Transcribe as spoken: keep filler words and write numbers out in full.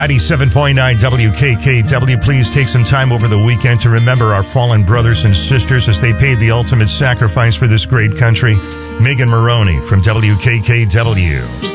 ninety-seven point nine W K K W. Please take some time over the weekend to remember our fallen brothers and sisters as they paid the ultimate sacrifice for this great country. Megan Maroney from W K K W.